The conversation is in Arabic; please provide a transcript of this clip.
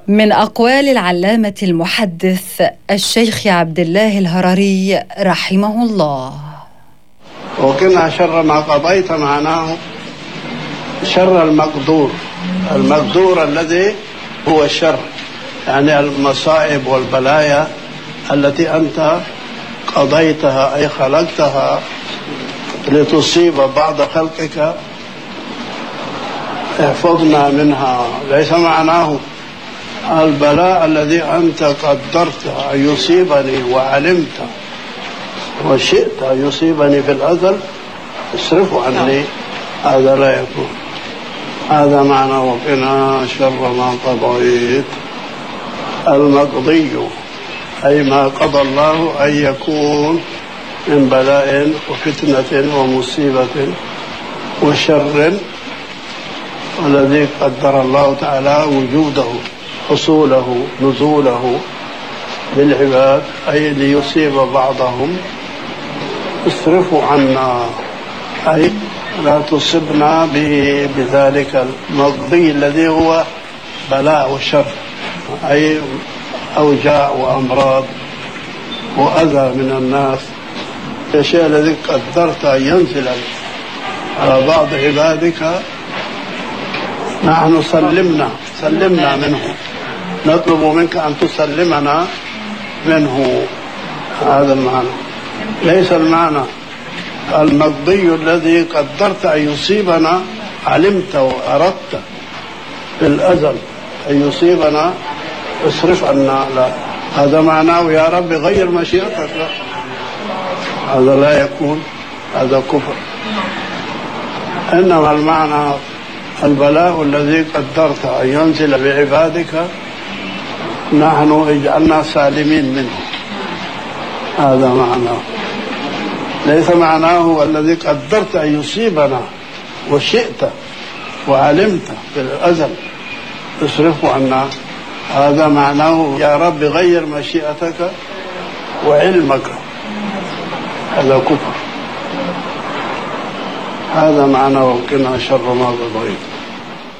من أقوال العلامة المحدث الشيخ عبد الله الهرري رحمه الله: وقنا شر ما قضيت، معناه شر المقدور. المقدور الذي هو الشر، يعني المصائب والبلايا التي أنت قضيتها أي خلقتها لتصيب بعض خلقك، احفظنا منها. ليس معناه البلاء الذي أنت قدرت أن يصيبني وعلمت وشئت أن يصيبني في الأزل اصرفه عني، هذا لا يكون. هذا معنى وقنا شر ما قضيت. المقضي أي ما قضى الله أن يكون من بلاء وفتنة ومصيبة وشر، والذي قدر الله تعالى وجوده حصوله نزوله للعباد أي ليصيب بعضهم، اصرفوا عنا أي لا تصبنا بذلك المقضي الذي هو بلاء وشر، أي أوجاع وأمراض وأذى من الناس. الشيء الذي قدرت أن ينزل على بعض عبادك نحن سلمنا منه، نطلب منك أن تسلمنا منه. هذا المعنى. ليس المعنى المقضي الذي قدرت أن يصيبنا، علمت وأردت في الأزل أن يصيبنا اصرف عنا، لا، هذا معناه يا رب غير مشيئتك، لا، هذا لا يكون، هذا كفر. إنما المعنى البلاء الذي قدرت أن ينزل بعبادك نحن اجعلنا سالمين منه، هذا معناه. ليس معناه الذي قدرت أن يصيبنا وشئت وعلمت في الأزل اصرفه عنا، هذا معناه يا رب غير مشيئتك وعلمك، هذا كفر. هذا معناه وقنا شر ما قضيت.